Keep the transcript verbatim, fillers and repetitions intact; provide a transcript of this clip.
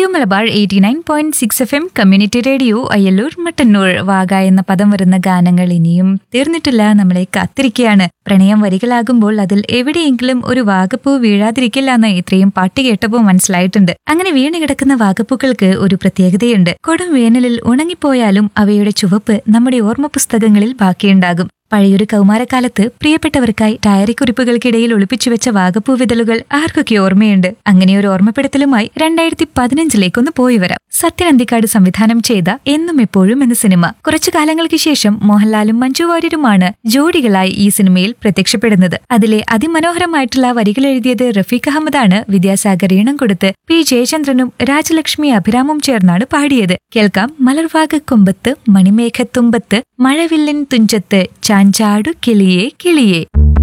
Malabar eighty nine point six F M community radio Ayyallur Mattannur. Wagah എന്ന പദം വരുന്ന ഗാനങ്ങൾ ഇനിയും തീർന്നിട്ടില്ല, നമ്മളെ കാത്തിരിക്കുകയാണ്. പ്രണയം വരികളാകുമ്പോൾ അതിൽ എവിടെയെങ്കിലും ഒരു വാഗപ്പൂ വീഴാതിരിക്കില്ല എന്ന് ഇത്രയും പാട്ട് കേട്ടപ്പോൾ മനസ്സിലായിട്ടുണ്ട്. അങ്ങനെ വീണ് കിടക്കുന്ന വാഗപ്പൂക്കൾക്ക് ഒരു പ്രത്യേകതയുണ്ട്. കൊടും വേനലിൽ ഉണങ്ങിപ്പോയാലും അവയുടെ ചുവപ്പ് നമ്മുടെ ഓർമ്മ പുസ്തകങ്ങളിൽ ബാക്കിയുണ്ടാകും. പഴയൊരു കൗമാരക്കാലത്ത് പ്രിയപ്പെട്ടവർക്കായി ഡയറിക്കുറിപ്പുകൾക്കിടയിൽ ഒളിപ്പിച്ചുവെച്ച വാഗപ്പൂ വിതലുകൾ ആർക്കൊക്കെ ഓർമ്മയുണ്ട്? അങ്ങനെയൊരു ഓർമ്മപ്പെടുത്തലുമായി രണ്ടായിരത്തി പതിനഞ്ചിലേക്കൊന്ന് പോയി വരാം. സത്യൻ അന്തിക്കാട് സംവിധാനം ചെയ്ത എന്നും എപ്പോഴും എന്ന സിനിമ. കുറച്ചു കാലങ്ങൾക്ക് ശേഷം മോഹൻലാലും മഞ്ജു വാര്യരുമാണ് ജോഡികളായി ഈ സിനിമയിൽ പ്രത്യക്ഷപ്പെടുന്നത്. അതിലെ അതിമനോഹരമായിട്ടുള്ള വരികൾ എഴുതിയത് റഫീഖ് അഹമ്മദാണ്. വിദ്യാസാഗർ ഈണം കൊടുത്ത് പി ജയചന്ദ്രനും രാജലക്ഷ്മി അഭിരാമും ചേർന്നാണ് പാടിയത്. കേൾക്കാം. മലർവാഗക്കൊമ്പത്ത് മണിമേഘത്തുമ്പത്ത് മഴവില്ലിൻ തുഞ്ചത്ത് ചാഞ്ചാടു കിളിയേ കിളിയേ.